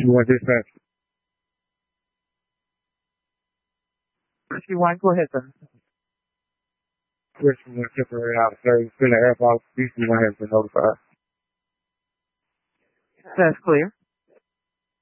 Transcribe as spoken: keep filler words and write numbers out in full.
Rescue one dispatch. Rescue one, go ahead, sir. Rescue one temporary out of service. Still an airport. Rescue one has been notified. That's clear.